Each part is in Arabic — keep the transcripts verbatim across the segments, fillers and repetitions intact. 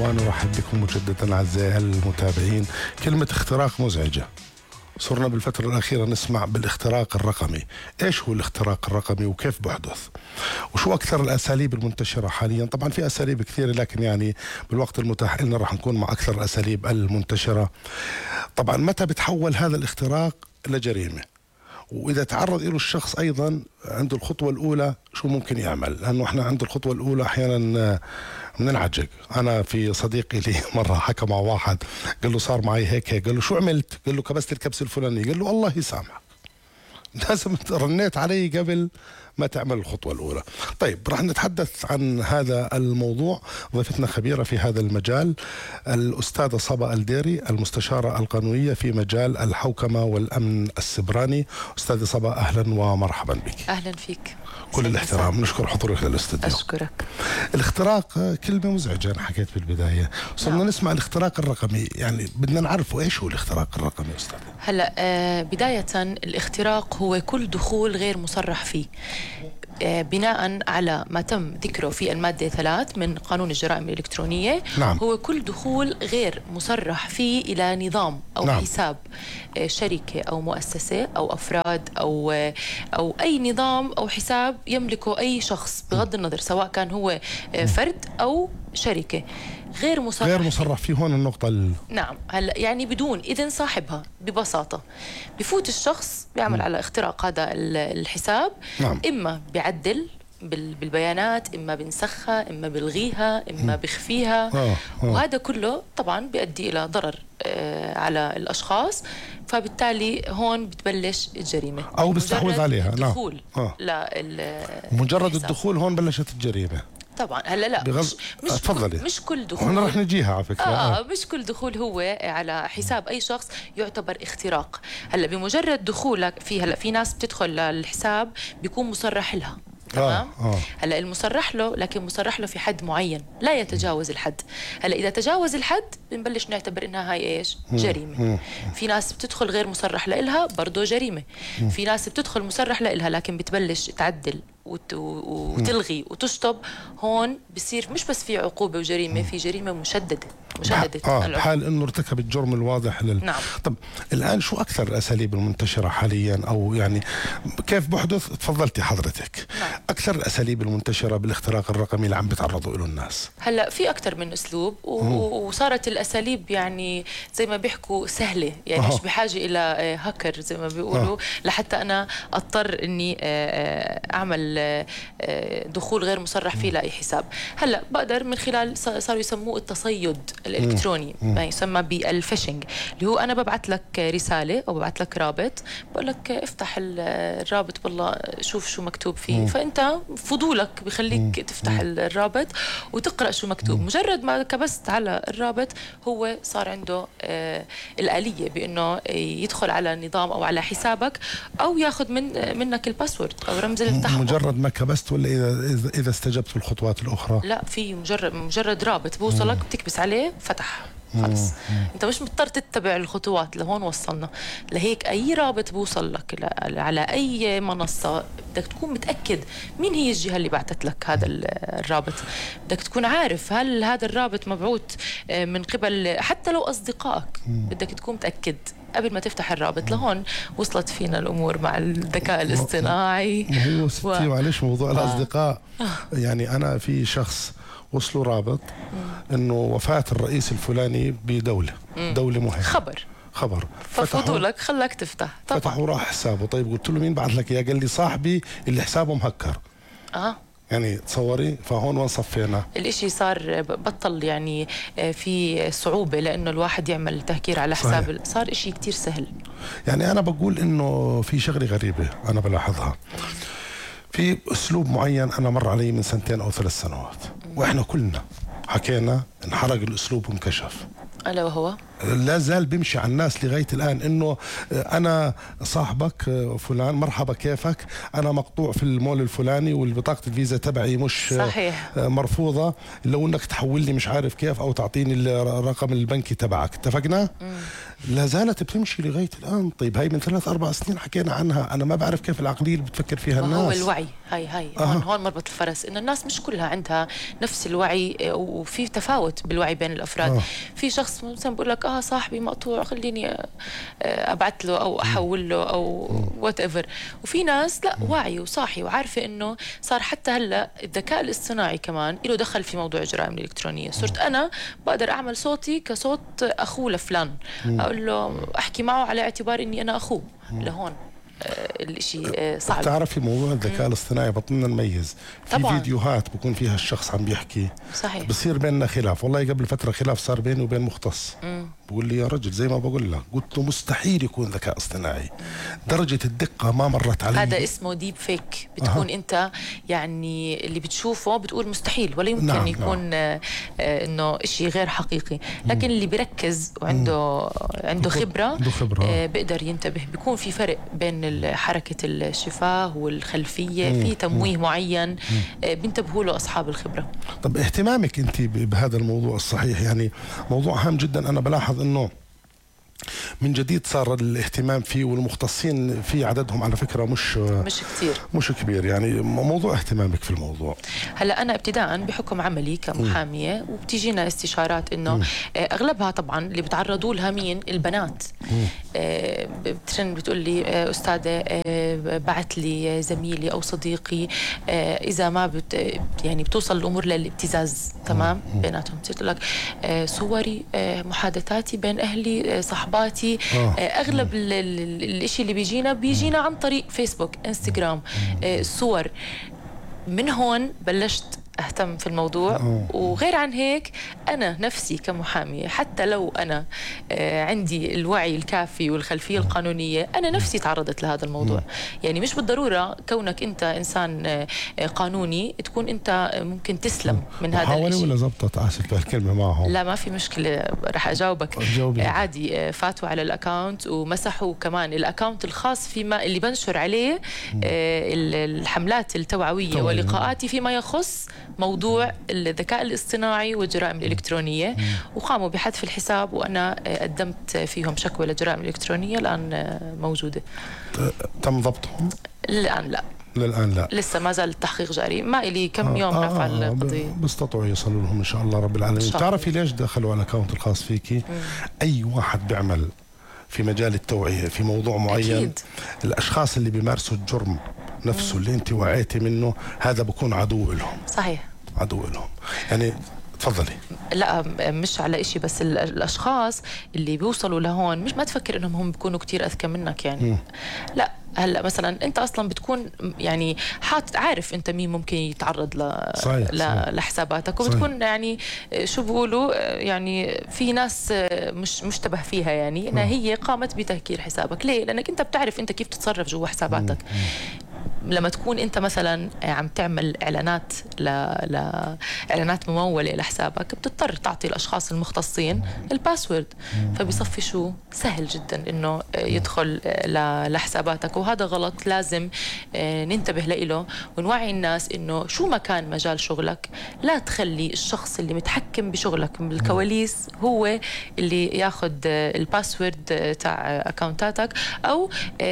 ونرحب بكم مجددا أعزائي المتابعين. كلمة اختراق مزعجة. صرنا بالفترة الأخيرة نسمع بالاختراق الرقمي. إيش هو الاختراق الرقمي وكيف بحدث؟ وشو أكثر الأساليب المنتشرة حاليا؟ طبعا في أساليب كثيرة، لكن يعني بالوقت المتاح لنا راح نكون مع أكثر الأساليب المنتشرة. طبعا متى بتحول هذا الاختراق لجريمة؟ وإذا تعرض له الشخص أيضا عنده الخطوة الأولى شو ممكن يعمل؟ لأنه إحنا عند الخطوة الأولى أحيانا بننعجق. أنا في صديقي لي مرة حكى مع واحد قال له صار معي هيك هيك، قال له شو عملت؟ قال له كبست الكبسة الفلانية. قال له الله يسامحك، لازم رنيت علي قبل ما تعمل الخطوة الأولى. طيب راح نتحدث عن هذا الموضوع. ضيفتنا خبيرة في هذا المجال الأستاذة صبا الديري، المستشارة القانونية في مجال الحوكمة والأمن السبراني. أستاذة صبا أهلا ومرحبا بك. أهلا فيك. كل الاحترام، نشكر حضورك للاستوديو. أشكرك. الاختراق كلمة مزعجة، أنا حكيت بالبداية. صرنا نعم. نسمع الاختراق الرقمي، يعني بدنا نعرفه إيش هو الاختراق الرقمي أستاذ؟ هلا آه بداية الاختراق هو كل دخول غير مصرح فيه آه بناء على ما تم ذكره في المادة ثلاث من قانون الجرائم الإلكترونية. نعم. هو كل دخول غير مصرح فيه إلى نظام أو نعم. حساب آه شركة أو مؤسسة أو أفراد أو آه أو أي نظام أو حساب يملكه أي شخص بغض النظر سواء كان هو آه فرد أو شركة غير مصرح غير مصرح فيه. هون النقطة ال... نعم. هلا يعني بدون إذن صاحبها ببساطة بفوت الشخص بيعمل م. على اختراق هذا الحساب. نعم. إما بيعدل بالبيانات، إما بنسخها، إما بلغيها، إما بخفيها. آه. آه. وهذا كله طبعا بيؤدي إلى ضرر آه على الأشخاص، فبالتالي هون بتبلش الجريمة أو بيستحوذ عليها. الدخول. نعم. آه. مجرد الدخول هون بلشت الجريمة. طبعا هلا لا بغض... مش تفضلي. مش كل دخول احنا رح نجيها على فكره. آه, اه مش كل دخول هو على حساب اي شخص يعتبر اختراق. هلا بمجرد دخولك في هلا في ناس بتدخل للحساب بيكون مصرح لها. تمام. آه. آه. هلا المصرح له، لكن مصرح له في حد معين لا يتجاوز الحد. هلا اذا تجاوز الحد بنبلش نعتبر انها هاي ايش؟ جريمه. في ناس بتدخل غير مصرح لها برضه جريمه. في ناس بتدخل مصرح لها لكن بتبلش تعدل وت... وتلغي وتشطب. هون بصير مش بس في عقوبه وجريمه، في جريمه مشدده مشدده. اه بحال انه ارتكب الجرم الواضح لل... نعم. طب الان شو اكثر الاساليب المنتشره حاليا، او يعني كيف بحدث؟ تفضلتي حضرتك. نعم. اكثر الاساليب المنتشره بالاختراق الرقمي اللي عم بيتعرضوا له الناس؟ هلا في اكثر من اسلوب و... وصارت الاساليب يعني زي ما بيحكوا سهله، يعني مش بحاجه الى هاكر زي ما بيقولوا. آه. لحتى انا اضطر اني اعمل دخول غير مصرح فيه لاي حساب. هلا بقدر من خلال صاروا يسموه التصيد الالكتروني، ما يسمى بالفيشنج، اللي هو انا ببعث لك رساله او ببعث لك رابط بقول لك افتح الرابط والله شوف شو مكتوب فيه. مم. فانت فضولك بخليك مم. تفتح مم. الرابط وتقرا شو مكتوب. مم. مجرد ما كبست على الرابط هو صار عنده آه الاليه بانه يدخل على نظام او على حسابك او ياخذ من منك الباسورد او رمز التحقق. مجرد ما كبست ولا اذا اذا استجبت في الخطوات الاخرى؟ لا، في مجرد مجرد رابط بوصلك بتكبس عليه فتح خلص. انت مش مضطر تتبع الخطوات. لهون وصلنا لهيك اي رابط بوصل لك على اي منصه بدك تكون متاكد مين هي الجهه اللي بعثت لك هذا الرابط. بدك تكون عارف هل هذا الرابط مبعوث من قبل حتى لو اصدقائك. بدك تكون متاكد قبل ما تفتح الرابط. لهون وصلت فينا الامور مع الذكاء الاصطناعي. هو ستي و... معلش موضوع آه. الاصدقاء آه. يعني انا في شخص وصلوا رابط انه وفاة الرئيس الفلاني بدولة مم. دولة مهمة، خبر خبر ففضولك خلاك تفتح. طبعا فتحوا راح حسابه. طيب قلت له مين بعث لك اياه؟ قال لي صاحبي اللي حسابه مهكر. اه يعني تصوري. فهون وين صفينا؟ الاشي صار بطل يعني في صعوبة لانه الواحد يعمل تهكير على حساب. صحيح. صار اشي كتير سهل. يعني انا بقول انه في شغلة غريبة انا بلاحظها. في اسلوب معين انا مر علي من سنتين او ثلاث سنوات واحنا كلنا حكينا انحرق الاسلوب وانكشف. الا وهو لا زال بيمشي على الناس لغاية الآن إنه أنا صاحبك فلان، مرحبا كيفك، أنا مقطوع في المول الفلاني والبطاقة الفيزا تبعي مش صحيح. مرفوضة، لو إنك تحول لي مش عارف كيف أو تعطيني الرقم البنكي تبعك. اتفقنا؟ مم. لا زالت بتمشي لغاية الآن. طيب هاي من ثلاث أربع سنين حكينا عنها، أنا ما بعرف كيف العقلية اللي بتفكر فيها الناس. هو الوعي، هاي هاي آه. هون هون مربط الفرس، إنه الناس مش كلها عندها نفس الوعي، وفي تفاوت بالوعي بين الأفراد. آه. في شخص مثلا بقول لك اه صاحبي مقطوع خليني أبعت له أو أحول له أو وات ايفر، وفي ناس لا واعي وصاحي وعارفة إنه صار حتى هلا الذكاء الاصطناعي كمان له دخل في موضوع الجرائم الإلكترونية. صرت أنا بقدر أعمل صوتي كصوت أخوه لفلان، أقول له أحكي معه على اعتبار إني أنا أخوه. لهون الاشي صعب. بتعرفي موضوع الذكاء الاصطناعي بطلنا نميز في طبعاً. فيديوهات بكون فيها الشخص عم بيحكي، صحيح، بصير بيننا خلاف. والله قبل فترة خلاف صار بيني وبين مختص، مم. بقول لي يا رجل زي ما بقول لك، قلت له مستحيل يكون ذكاء اصطناعي، درجة الدقة ما مرت علي. هذا اسمه ديب فيك، بتكون أه. انت يعني اللي بتشوفه بتقول مستحيل ولا يمكن نعم يكون نعم. آه انه شيء غير حقيقي، لكن مم. اللي بيركز وعنده مم. عنده خبرة, عنده خبرة. آه بيقدر ينتبه. بيكون في فرق بين حركة الشفاه والخلفية، مم. في تمويه مم. معين آه بينتبهوا له أصحاب الخبرة. طب اهتمامك انت بهذا الموضوع الصحيح، يعني موضوع هام جدا. انا بلاحظ انه من جديد صار الاهتمام فيه، والمختصين فيه عددهم على فكرة مش مش كثير، مش كبير. يعني موضوع اهتمامك في الموضوع. هلا أنا ابتداء بحكم عملي كمحامية م. وبتيجينا استشارات إنه م. أغلبها طبعا اللي بتعرضوا لها مين؟ البنات. آه بترن بتقول لي آه أستاذة آه بعت لي زميلي أو صديقي آه إذا ما بت يعني بتوصل الأمور للابتزاز تمام م. بيناتهم، بتقول لك آه صوري آه محادثاتي بين أهلي آه صحباتي آه. أغلب الاشي اللي بيجينا بيجينا عن طريق فيسبوك انستغرام آه صور. من هون بلشت أهتم في الموضوع. أوه. وغير عن هيك أنا نفسي كمحامية حتى لو أنا آه عندي الوعي الكافي والخلفية القانونية، أنا نفسي تعرضت لهذا الموضوع. مم. يعني مش بالضرورة كونك أنت إنسان آه قانوني تكون أنت ممكن تسلم من هذا الشيء. ولا زبطت آسف الكلمة معهم؟ لا ما في مشكلة، رح أجاوبك. آه عادي آه فاتوا على الأكاونت ومسحوا كمان الأكاونت الخاص فيما اللي بنشر عليه آه الحملات التوعوية ولقاءاتي فيما يخص موضوع الذكاء الاصطناعي والجرائم الإلكترونية، وقاموا بحذف الحساب وأنا قدمت فيهم شكوى للجرائم الإلكترونية الآن موجودة. تم ضبطهم؟ الآن لا، للآن لا، لسه ما زال التحقيق جاري. ما إلي كم يوم آه رفع آه القضية. بيستطيعوا يصلوا لهم إن شاء الله رب العالمين. بتعرفي ليش دخلوا على الأكاونت الخاص فيكي؟ مم. أي واحد بيعمل في مجال التوعية في موضوع معين أكيد. الأشخاص اللي بيمارسوا الجرم نفسه اللي انت وعيتي منه هذا بكون عدو لهم. صحيح، عدو لهم. يعني تفضلي. لا مش على إشي، بس الأشخاص اللي بيوصلوا لهون مش ما تفكر إنهم هم بيكونوا كتير أذكى منك يعني. م. لا هلا مثلا انت اصلا بتكون يعني حاطط عارف انت مين ممكن يتعرض ل... صحيح. ل... صحيح. لحساباتك، وبتكون صحيح. يعني شو بيقولوا يعني في ناس مش مشتبه فيها يعني انها هي قامت بتهكير حسابك. ليه؟ لانك انت بتعرف انت كيف تتصرف جوا حساباتك. م. لما تكون انت مثلا عم تعمل اعلانات ل... ل... اعلانات مموله لحسابك، بتضطر تعطي الاشخاص المختصين الباسورد، فبيصفي شو سهل جدا انه يدخل ل... لحساباتك، وهذا غلط. لازم ننتبه له ونوعي الناس انه شو ما كان مجال شغلك لا تخلي الشخص اللي متحكم بشغلك بالكواليس هو اللي ياخذ الباسورد تاع اكونتاتك، او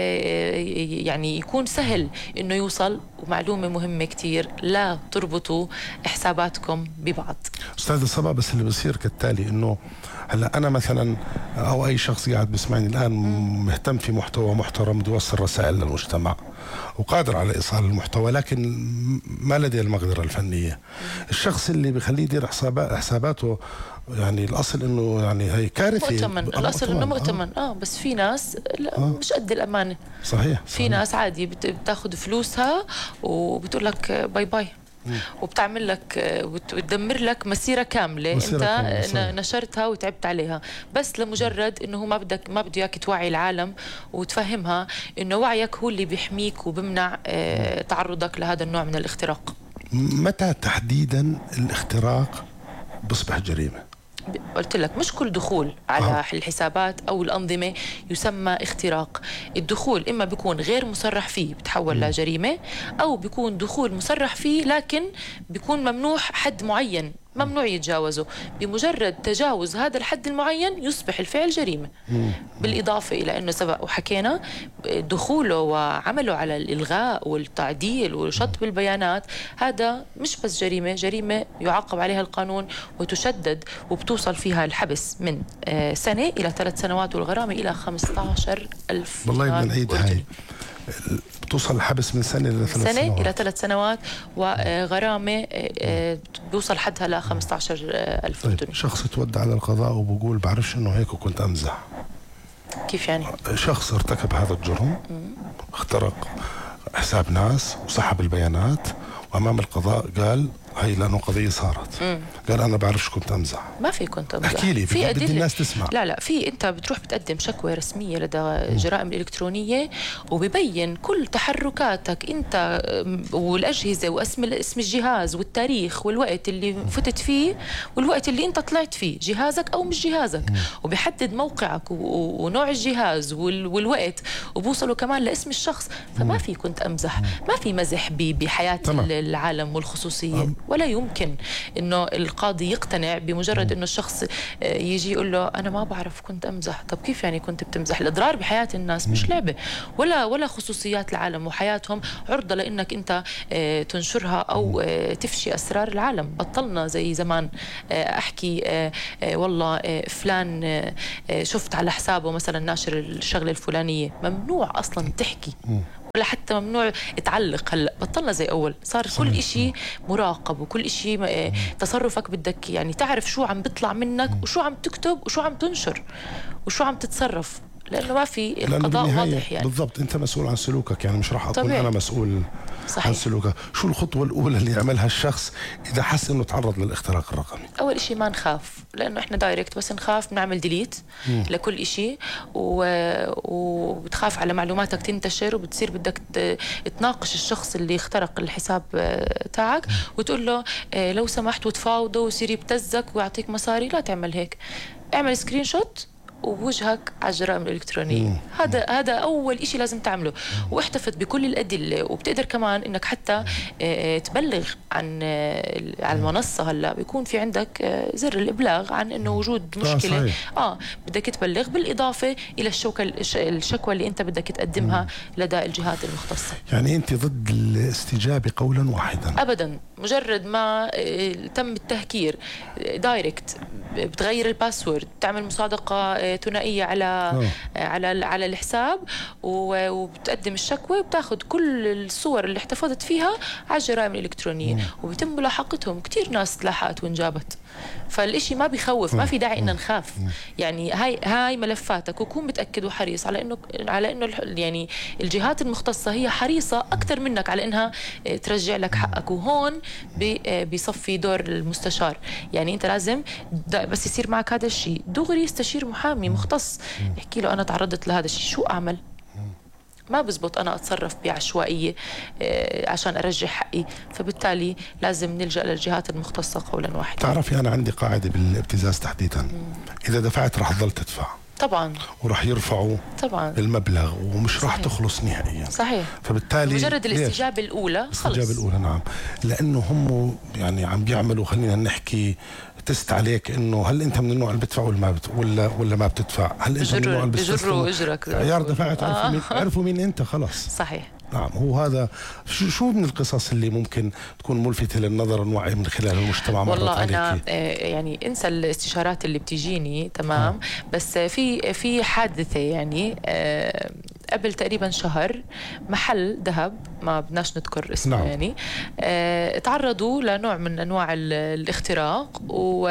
يعني يكون سهل انه يوصل. ومعلومه مهمه كثير، لا تربطوا حساباتكم ببعض. استاذ صبا، بس اللي بصير كالتالي انه هلا انا مثلا او اي شخص قاعد بيسمعني الان م. مهتم في محتوى محترم بده يوصل رسائل للمجتمع وقادر على ايصال المحتوى، لكن ما لديه المقدره الفنيه. م. الشخص اللي بيخليه يدير حساباته يعني الاصل انه يعني هي كارثه. مؤتمن، الاصل انه مؤتمن. اه, آه بس في ناس لا آه. مش قد الامانه. صحيح. في صحيح. ناس عادي بتاخذ فلوسها وبتقول لك باي باي. مم. وبتعمل لك وتدمر لك مسيره كامله مسيرة انت كاملة. نشرتها وتعبت عليها، بس لمجرد انه ما بدك ما بده اياك توعي العالم وتفهمها انه وعيك هو اللي بيحميك وبمنع آه تعرضك لهذا النوع من الاختراق. متى تحديدا الاختراق بصبح جريمه؟ قلت لك مش كل دخول على آه. الحسابات أو الأنظمة يسمى اختراق. الدخول إما بيكون غير مصرح فيه بتحول م. لجريمة، أو بيكون دخول مصرح فيه لكن بيكون ممنوع حد معين ممنوع يتجاوزه. بمجرد تجاوز هذا الحد المعين يصبح الفعل جريمة. بالإضافة إلى أنه سبق وحكينا دخوله وعمله على الإلغاء والتعديل وشطب البيانات، هذا مش بس جريمة، جريمة يعاقب عليها القانون وتشدد وبتوصل فيها الحبس من سنة إلى ثلاث سنوات والغرامة إلى خمسة عشر ألف والله بنعيد هاي بتوصل الحبس من سنة إلى ثلاث سنة سنوات إلى ثلاث سنوات وغرامة بيوصل حدها ل خمسة عشر ألف طيب دولار. شخص تودع على القضاء وبقول بعرفش إنه هيك وكنت أمزح. كيف يعني؟ شخص ارتكب هذا الجرم، اخترق حساب ناس وسحب البيانات، وأمام القضاء قال هي لأنه قضية صارت مم. قال أنا بعرفش كنت أمزح. ما في كنت أمزح. احكي لي في بدي الناس تسمع. لا لا في أنت بتروح بتقدم شكوى رسمية لدى الجرائم الإلكترونية وبيبين كل تحركاتك أنت والأجهزة واسم اسم الجهاز والتاريخ والوقت اللي فتت فيه والوقت اللي أنت طلعت فيه، جهازك أو مش جهازك، مم. وبيحدد موقعك ونوع الجهاز والوقت، وبوصلوا كمان لاسم الشخص. فما في كنت أمزح، ما في مزح بحياة تمام. العالم والخصوصية. ولا يمكن انه القاضي يقتنع بمجرد انه الشخص يجي يقول له انا ما بعرف كنت امزح. طب كيف يعني كنت بتمزح؟ الاضرار بحياه الناس مش لعبه، ولا ولا خصوصيات العالم وحياتهم عرضه لانك انت تنشرها او تفشي اسرار العالم. بطلنا زي زمان احكي والله فلان شفت على حسابه مثلا ناشر الشغله الفلانيه، ممنوع اصلا تحكي ولا حتى ممنوع تعلق. هلا بطلنا زي اول، صار صحيح. كل إشي مراقب وكل إشي تصرفك بدك يعني تعرف شو عم بيطلع منك وشو عم تكتب وشو عم تنشر وشو عم تتصرف، لانه ما في القضاء واضح. يعني بالضبط انت مسؤول عن سلوكك، يعني مش راح اكون طبيعي. انا مسؤول صحيح. عن سلوكك. شو الخطوه الاولى اللي يعملها الشخص اذا حس انه تعرض للاختراق الرقمي؟ اول شيء ما نخاف، لانه احنا دايركت بس نخاف بنعمل ديليت مم. لكل شيء، وبتخاف على معلوماتك تنتشر، وبتصير بدك تناقش الشخص اللي اخترق الحساب تاعك وتقول له لو سمحت وتفاوضه ويصير يبتزك ويعطيك مصاري. لا تعمل هيك، اعمل سكرين شوت ووجهك على الجرائم الإلكترونية. مم. هذا هذا أول إشي لازم تعمله، واحتفظ بكل الأدلة. وبتقدر كمان إنك حتى تبلغ عن على المنصة. هلا بيكون في عندك زر الإبلاغ عن إنه وجود مشكلة، آه بدك تبلغ، بالإضافة إلى الشوكة الشكوى اللي أنت بدك تقدمها مم. لدى الجهات المختصة. يعني أنت ضد الاستجابة قولا واحدا؟ أبدا، مجرد ما تم التهكير دايركت بتغير الباسورد، بتعمل مصادقة ثنائية على أوه. على على الحساب وبتقدم الشكوى، وبتاخذ كل الصور اللي احتفظت فيها على الجرائم الإلكترونية مم. وبيتم ملاحقتهم. كثير ناس تلاحقت وانجابت، فالإشي ما بيخوف، ما في داعي إن نخاف. يعني هاي هاي ملفاتك، وكون متأكد وحريص على إنه على إنه يعني الجهات المختصة هي حريصة أكثر منك على إنها ترجع لك حقك. وهون بيصفي دور المستشار. يعني أنت لازم بس يصير معك هذا الشيء دغري استشير محامي مختص، احكي له أنا تعرضت لهذا الشيء، شو أعمل؟ ما بزبط أنا أتصرف بعشوائية عشان أرجع حقي. فبالتالي لازم نلجأ للجهات المختصة قولا واحدا. تعرفي أنا عندي قاعدة بالابتزاز تحديدا، إذا دفعت رح تضل تدفع طبعا، وراح يرفعوا طبعا المبلغ ومش راح تخلص نهائيا. صحيح. فبالتالي مجرد الاستجابة الأولى خلص. الاستجابة الأولى نعم، لأنه هم يعني عم بيعملوا، خلينا نحكي تست عليك انه هل انت من النوع اللي بتدفع ولا ما ولا ولا ما بتدفع، هل انت من النوع اللي بجروا اجرك عيار دفعت عرفوا آه. مين عرفوا مين انت خلص. صحيح. نعم، هو هذا. شو شو من القصص اللي ممكن تكون ملفتة للنظر نوعي من خلال المجتمع؟ والله أنا يعني انسى الاستشارات اللي بتجيني تمام آه. بس في في حادثة يعني قبل تقريبا شهر، محل ذهب ما بدناش نذكر اسمه نعم. يعني اه تعرضوا لنوع من انواع الاختراق،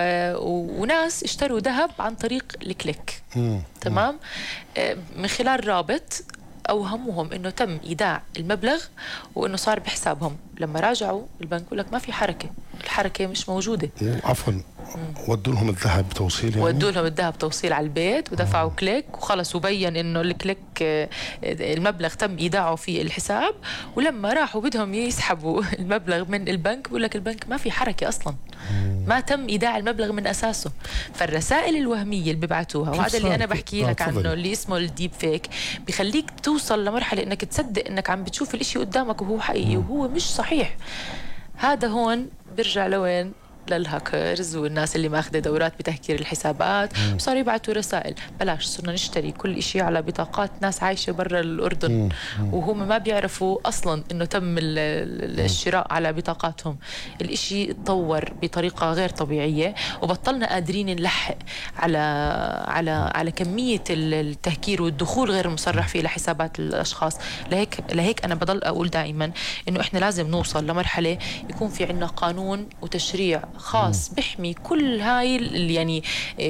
وناس اشتروا ذهب عن طريق الكليك مم. تمام مم. اه من خلال رابط اوهموهم انه تم ايداع المبلغ وانه صار بحسابهم. لما راجعوا البنك يقول لك ما في حركه، الحركه مش موجوده. عفوا ودوا لهم الذهب توصيل يعني؟ ودوا لهم الذهب توصيل على البيت ودفعوا كليك وخلص، وبين انه الكليك المبلغ تم ايداعه في الحساب. ولما راحوا بدهم يسحبوا المبلغ من البنك بقول لك البنك ما في حركه اصلا، ما تم ايداع المبلغ من اساسه. فالرسائل الوهميه اللي بيبعتوها، وهذا اللي انا بحكي لك عنه اللي اسمه الديب فيك، بخليك توصل لمرحله انك تصدق انك عم بتشوف الاشي قدامك وهو حقيقي وهو مش صحيح. هذا هون برجع لوين؟ للهاكرز والناس اللي ماخذه دورات بتهكير الحسابات، وصاروا يبعثوا رسائل. بلاش صرنا نشتري كل شيء على بطاقات ناس عايشه برا الاردن وهم ما بيعرفوا اصلا انه تم الشراء على بطاقاتهم. الاشي تطور بطريقه غير طبيعيه، وبطلنا قادرين نلحق على على على كميه التهكير والدخول غير المصرح فيه لحسابات الاشخاص. لهيك لهيك انا بضل اقول دائما انه احنا لازم نوصل لمرحله يكون في عندنا قانون وتشريع خاص بيحمي كل هاي يعني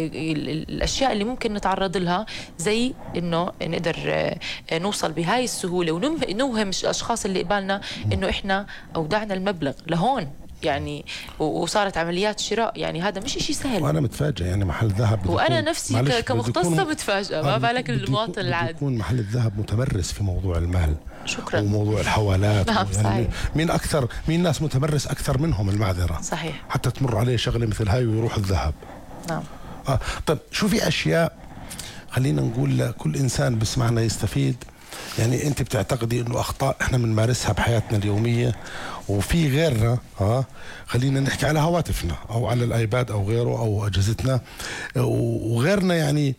الاشياء اللي ممكن نتعرض لها، زي انه نقدر نوصل بهاي السهوله ونوهم الاشخاص اللي قبالنا انه احنا اودعنا المبلغ لهون يعني، وصارت عمليات شراء. يعني هذا مش شيء سهل. وانا متفاجئ يعني محل ذهب، وانا نفسي كمختصه متفاجئه، ما بالك المواطن العادي. يكون محل الذهب متمرس في موضوع المال. شكرا. وموضوع الحوالات. نعم يعني مين اكثر مين ناس متمرس اكثر منهم المعذره. صحيح. حتى تمر عليه شغله مثل هاي ويروح الذهب. نعم. آه طيب شو في اشياء خلينا نقول كل انسان بسمعنا يستفيد. يعني انت بتعتقدي انه اخطاء احنا بنمارسها بحياتنا اليوميه وفي غيرنا ها خلينا نحكي على هواتفنا او على الايباد او غيره او اجهزتنا وغيرنا يعني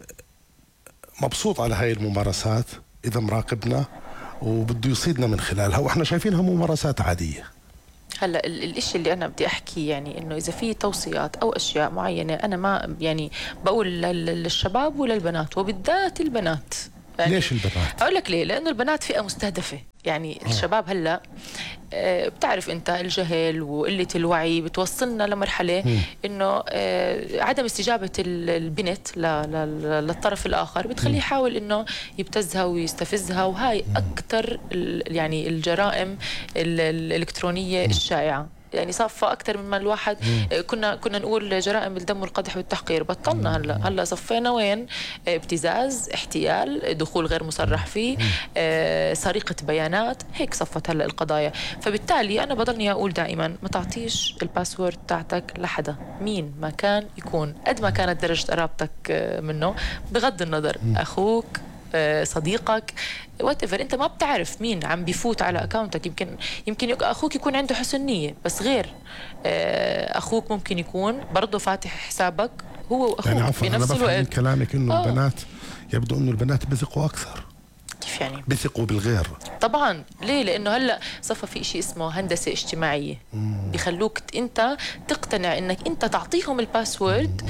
مبسوط على هاي الممارسات اذا مراقبنا وبده يصيدنا من خلالها واحنا شايفينها ممارسات عاديه. هلا الاشي اللي انا بدي احكي يعني انه اذا في توصيات او اشياء معينه انا ما يعني بقول للشباب وللبنات وبالذات البنات. يعني ليش البنات؟ اقول لك ليه؟ لانه البنات فئه مستهدفه. يعني الشباب هلا آه بتعرف انت الجهل وقله الوعي بتوصلنا لمرحله م. انه آه عدم استجابه البنت للطرف الاخر بتخليه يحاول انه يبتزها ويستفزها، وهاي اكثر يعني الجرائم الالكترونيه الشائعه. يعني صفى اكثر مما الواحد مم. كنا كنا نقول جرائم الدم والقدح والتحقير، بطلنا هلا هلا صفينا وين؟ ابتزاز، احتيال، دخول غير مصرح فيه، آه، سرقه بيانات، هيك صفت هلا القضايا. فبالتالي انا بضلني اقول دائما ما تعطيش الباسورد تاعتك لحدا مين ما كان يكون، قد ما كانت درجه قرابتك منه، بغض النظر مم. اخوك، صديقك، وات ايفر، انت ما بتعرف مين عم بيفوت على اكاونتك. يمكن يمكن اخوك يكون عنده حسن نيه بس غير، اخوك ممكن يكون برضه فاتح حسابك هو واخوك يعني بنفس الوقت. انا بفهم من كلامك انه أوه. البنات يبدو انه البنات بيثقوا اكثر. كيف يعني؟ بيثقوا بالغير طبعا. ليه؟ لانه هلا صفى في شيء اسمه هندسه اجتماعيه، مم. بيخلوك انت تقتنع انك انت تعطيهم الباسورد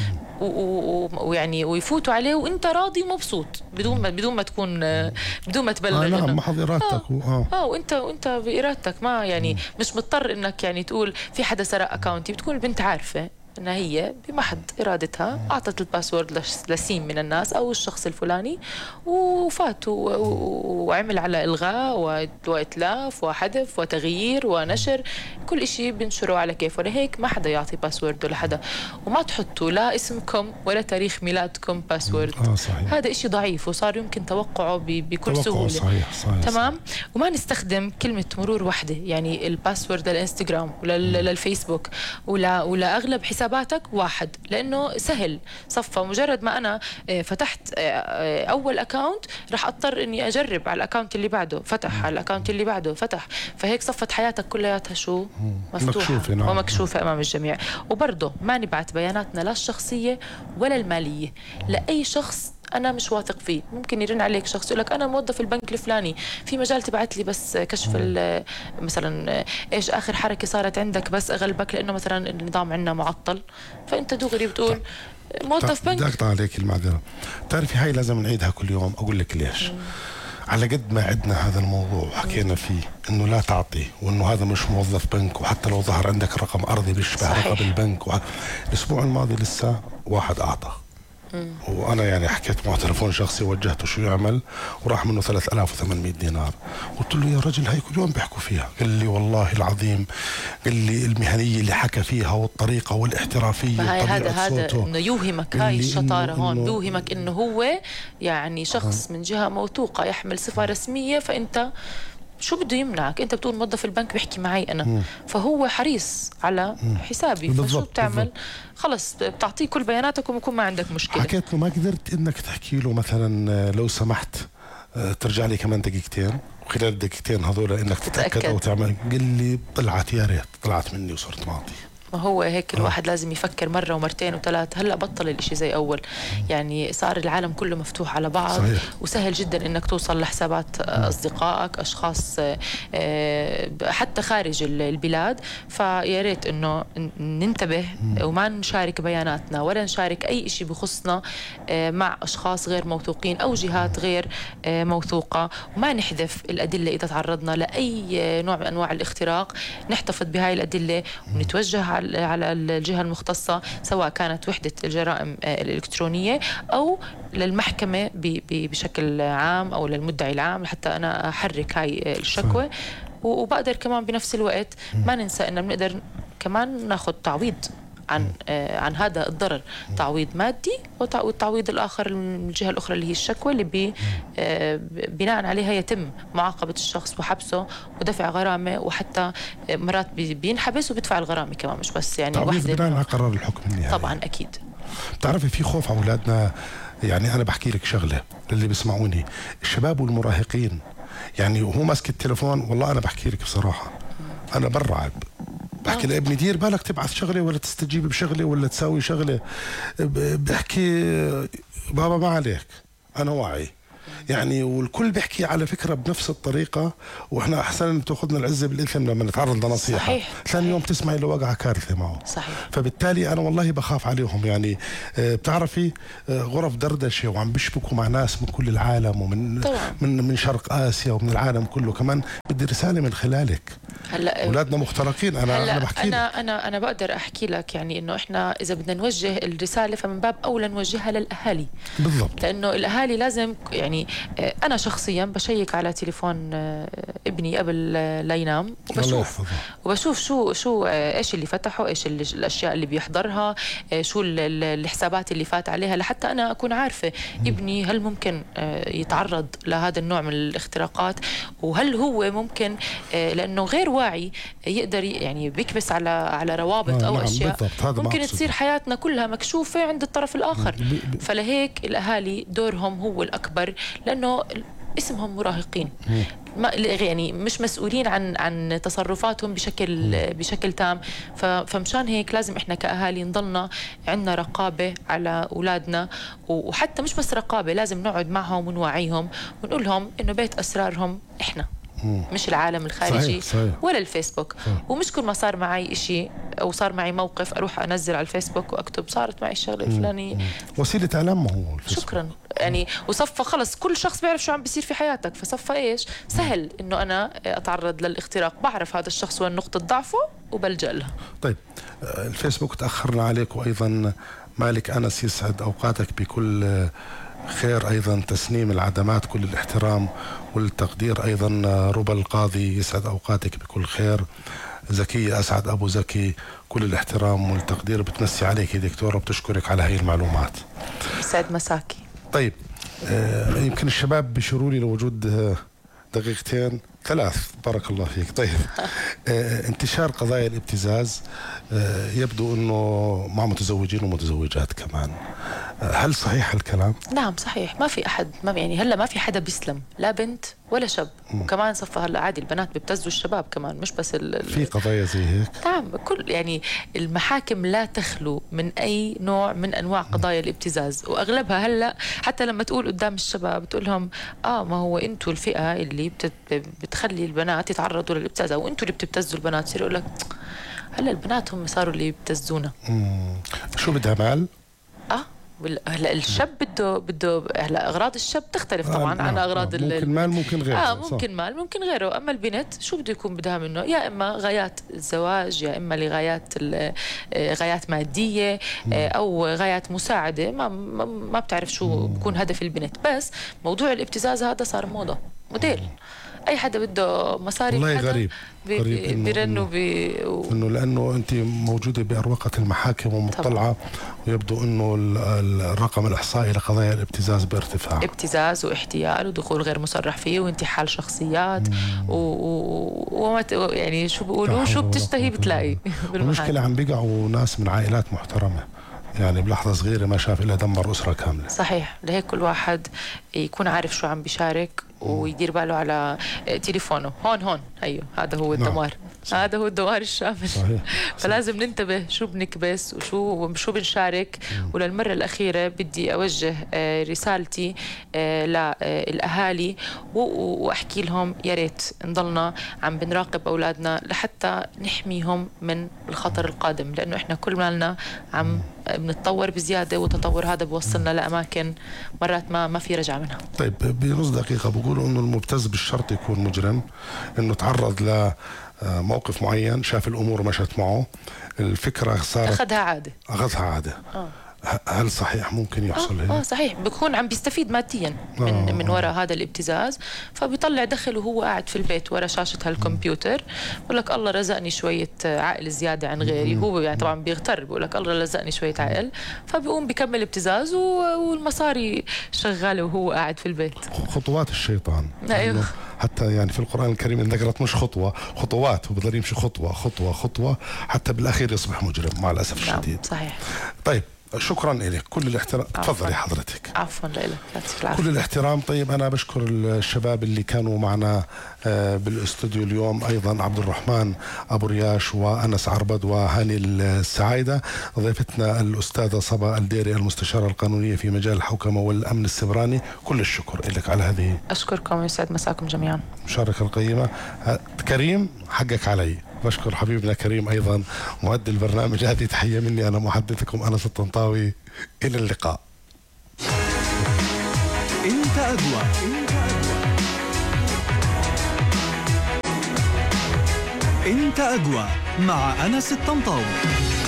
ويعني ويفوتوا عليه وانت راضي ومبسوط بدون ما بدون ما تكون بدون ما تبلغ. آه نعم محض ارادتك. اه, آه وانت وانت بارادتك، ما يعني مم. مش مضطر انك يعني تقول في حدا سرق اكاونتي. بتكون البنت عارفه انها هي بمحض ارادتها اعطت الباسورد لسين من الناس او الشخص الفلاني وفات وعمل على الغاء واتلاف وحذف وتغيير ونشر، كل شيء بنشره على كيفه. لهيك ما حدا يعطي باسورد لحدا، وما تحطوا لا اسمكم ولا تاريخ ميلادكم باسورد. آه صحيح. هذا شيء ضعيف وصار يمكن توقعه بكل توقع سهوله. صحيح صحيح. تمام. وما نستخدم كلمه مرور وحده، يعني الباسورد للانستغرام ولا للفيسبوك ولا ولا اغلب حساباتك واحد، لانه سهل صفى. مجرد ما انا فتحت اول اكاونت راح اضطر اني اجرب على الاكاونت اللي بعده، فتح على الاكاونت اللي بعده، فتح. فهيك صفت حياتك كلياتها شو مفتوحه مكشوفة. نعم. ومكشوفه امام الجميع. وبرضه ما نبعت بياناتنا لا الشخصيه ولا الماليه لاي شخص انا مش واثق فيه. ممكن يرن عليك شخص يقول لك انا موظف البنك الفلاني، في مجال تبعت لي بس كشف مثلا ايش اخر حركه صارت عندك بس اغلبك لانه مثلا النظام عندنا معطل، فانت دغري بتقول موظف بنك. بدي اقطع عليك المعذره. بتعرفي هاي لازم نعيدها كل يوم. اقول لك ليش؟ مم. على قد ما عدنا هذا الموضوع وحكينا فيه انه لا تعطي وانه هذا مش موظف بنك، وحتى لو ظهر عندك رقم ارضي بيشبه رقم البنك. الاسبوع الماضي لسه واحد اعطى وانا يعني حكيت معه تلفون شخصي، وجهته شو يعمل، وراح منه ثلاثة آلاف وثمانمئة دينار. قلت له يا رجل هاي كل يوم بيحكوا فيها. قال لي والله العظيم، قال لي المهنيه اللي حكى فيها والطريقه والاحترافيه وطبيعه هذا هذا انه يوهمك، هاي الشطاره هون إنه بيوهمك انه هو يعني شخص آه. من جهه موثوقه يحمل صفه رسميه، فانت شو بده يمنعك؟ انت بتقول موظف البنك بيحكي معي انا، مم. فهو حريص على مم. حسابي، فشو بتعمل؟ خلص بتعطيه كل بياناتك وبكون ما عندك مشكله. حكيت له ما قدرت انك تحكي له مثلا لو سمحت ترجع لي كمان دقيقتين، وخلال الدقيقتين هذول انك تتاكد, تتأكد او تعمل. قال لي طلعت يا ريت طلعت مني وصرت معطي. ما هو هيك الواحد آه. لازم يفكر مرة ومرتين وثلاث. هلأ بطل الاشي زي أول، يعني صار العالم كله مفتوح على بعض. صحيح. وسهل جدا إنك توصل لحسابات أصدقائك، أشخاص حتى خارج البلاد. فيا ريت إنه ننتبه وما نشارك بياناتنا ولا نشارك أي إشي بخصنا مع أشخاص غير موثوقين أو جهات غير موثوقة، وما نحذف الأدلة إذا تعرضنا لأي نوع من أنواع الاختراق. نحتفظ بهاي الأدلة ونتوجه على الجهة المختصة، سواء كانت وحدة الجرائم الإلكترونية أو للمحكمة بشكل عام أو للمدعي العام حتى أنا أحرك هاي الشكوى. وبقدر كمان بنفس الوقت ما ننسى أن بنقدر كمان ناخذ تعويض عن عن هذا الضرر، تعويض مادي والتعويض الآخر الجهة الأخرى اللي هي الشكوى اللي بي بناء عليها يتم معاقبة الشخص وحبسه ودفع غرامة، وحتى مرات بينحبس وبيدفع الغرامة كمان، مش بس يعني تعويض بناء على قرار الحكم النهائي. طبعا أكيد. بتعرفي في خوف على أولادنا. يعني أنا بحكي لك شغلة للي بيسمعوني، الشباب والمراهقين، يعني وهو ماسك التليفون، والله أنا بحكي لك بصراحة أنا برعب. بحكي لابني دير بالك تبعث شغله ولا تستجيب بشغله ولا تساوي شغله. بحكي بابا ما عليك انا واعي يعني، والكل بيحكي على فكره بنفس الطريقه، واحنا احسن بتاخذنا العزه بالاثم لما نتعرض لنصيحه. صحيح. ثاني يوم تسمعي لو وقع كارثه معه. صحيح. فبالتالي انا والله بخاف عليهم. يعني بتعرفي غرف دردشه وعم بيشبكوا مع ناس من كل العالم ومن طبعا. من من شرق اسيا ومن العالم كله. كمان بدي رساله من خلالك. هلا اولادنا مخترقين. انا هلا انا بحكي انا لك. انا انا بقدر احكي لك يعني انه احنا اذا بدنا نوجه الرساله فمن باب اولى نوجهها للاهالي. بالضبط. لانه الاهالي لازم يعني انا شخصيا بشيك على تليفون ابني قبل لا ينام، وبشوف وبشوف شو شو ايش اللي فتحه، ايش اللي الاشياء اللي بيحضرها، شو الحسابات اللي فات عليها، لحتى انا اكون عارفه ابني هل ممكن يتعرض لهذا النوع من الاختراقات، وهل هو ممكن لانه غير واعي يقدر يعني بيكبس على على روابط او نعم اشياء ممكن مقصد. تصير حياتنا كلها مكشوفه عند الطرف الاخر. فلهيك الاهالي دورهم هو الاكبر، لانه اسمهم مراهقين، ما يعني مش مسؤولين عن عن تصرفاتهم بشكل بشكل تام. فمشان هيك لازم احنا كاهالي نضلنا عندنا رقابه على اولادنا، وحتى مش بس رقابه، لازم نقعد معهم ونوعيهم ونقول لهم انه بيت اسرارهم احنا، مش العالم الخارجي. صحيح. صحيح. ولا الفيسبوك. صحيح. ومش كل ما صار معي إشي أو صار معي موقف أروح أنزل على الفيسبوك وأكتب صارت معي الشغلة الفلانية. وسيلة إعلام هو الفيسبوك. شكرا يعني. وصفى خلص كل شخص بيعرف شو عم بيصير في حياتك، فصفى إيش سهل إنه أنا أتعرض للاختراق، بعرف هذا الشخص وين نقطة ضعفه وبلجأ لها. طيب الفيسبوك تأخرنا عليك، وأيضا مالك أنس يسعد أوقاتك بكل خير. أيضا تسنيم العدمات كل الاحترام والتقدير. أيضا ربى القاضي يسعد أوقاتك بكل خير. زكية أسعد أبو زكي كل الاحترام والتقدير، بتمسي عليك يا دكتورة وبتشكرك على هاي المعلومات. يسعد مساكي. طيب آه يمكن الشباب بيشيروا لي لوجود آه دقيقتين ثلاث بارك الله فيك. طيب آه انتشار قضايا الابتزاز آه يبدو انه مع متزوجين ومتزوجات كمان، آه هل صحيح الكلام؟ نعم صحيح. ما في احد ما يعني هلا ما في حدا بيسلم، لا بنت ولا شاب. م. وكمان صفى هلا عادي البنات بيبتزوا الشباب كمان، مش بس ال في قضايا زي هيك. نعم كل يعني المحاكم لا تخلو من اي نوع من انواع قضايا الابتزاز، واغلبها هلا حتى لما تقول قدام الشباب تقول لهم اه ما هو انتوا الفئه اللي بتت بتخلي البنات يتعرضوا للابتزاز، او انتوا اللي بتبتزوا البنات. يصير يقول لك هلا البنات هم صاروا اللي يبتزونا. امم شو بدها مال؟ اه هلا الشاب بده بده هلا اغراض الشاب تختلف طبعا آه عن اغراض آه ممكن مال ممكن غيره. اه ممكن مال ممكن غيره. اما البنت شو بده يكون بدها منه؟ يا اما غايات الزواج، يا اما لغايات غايات ماديه، او غايات مساعده. ما ما بتعرف شو بكون هدف البنت. بس موضوع الابتزاز هذا صار موضه موديل. اي حدا بده مصاري والله غريب غريب بيرنوا بي انه لانه انت موجوده باروقه المحاكم ومطلعه، ويبدو انه الرقم الاحصائي لقضايا الابتزاز بارتفاع، ابتزاز واحتيال ودخول غير مصرح فيه وانتحال شخصيات و... و... يعني شو بيقولوا شو بتشتهي بتلاقي. المشكله عم بيقعوا ناس من عائلات محترمه، يعني بلحظة صغيرة ما شاف إلا دمر أسرة كاملة. صحيح. لهيك كل واحد يكون عارف شو عم بيشارك ويدير باله على تليفونه. هون هون أيوه هذا هو الدمار. نعم. هذا هو الدمار الشامل. صحيح. فلازم ننتبه شو بنكبس وشو شو بنشارك. مم. وللمرة الأخيرة بدي أوجه رسالتي للأهالي وأحكي لهم يا ريت نضلنا عم بنراقب أولادنا لحتى نحميهم من الخطر القادم، لأنه إحنا كل مالنا عم بنتطور بزيادة، والتطور هذا بوصلنا لأماكن مرات ما ما في رجعة منها. طيب بنص دقيقة بقولوا إنه المبتز بالشرط يكون مجرم، إنه تعرض ل موقف معين، شاف الأمور مشت معه، الفكرة صارت أخذها عادة أخذها عادة آه. هل صحيح ممكن يحصل هيك؟ اه صحيح. بكون عم بيستفيد ماديا من آه. من وراء هذا الابتزاز، فبيطلع دخل وهو قاعد في البيت ورا شاشة هالكمبيوتر، بقول لك الله رزقني شوية عقل زيادة عن غيري. هو يعني طبعا بيغتر، بقول لك الله رزقني شوية عقل، فبيقوم بيكمل ابتزاز والمصاري شغالة وهو قاعد في البيت. خطوات الشيطان. ايوه. حتى يعني في القرآن الكريم ذكرت مش خطوة، خطوات، وبضل يمشي خطوة خطوة خطوة حتى بالأخير يصبح مجرم مع الأسف نعم. الشديد. صحيح. طيب شكرا لك، كل الاحترام. تفضلي حضرتك. عفوا لك. كل الاحترام. طيب أنا بشكر الشباب اللي كانوا معنا بالاستوديو اليوم، أيضا عبد الرحمن أبو رياش وأنس عربد وهاني السعايدة، ضيفتنا الأستاذة صبا الديري المستشارة القانونية في مجال الحوكمة والأمن السبراني. كل الشكر لك على هذه. أشكركم، يسعد مساكم جميعا. مشاركة القيمة. كريم حقك علي. بشكر حبيبنا كريم أيضا مؤدي البرنامج. هذه تحية مني أنا محدثكم أنس الطنطاوي. إلى اللقاء. انت أدوى. انت أدوى مع أنس الطنطاوي.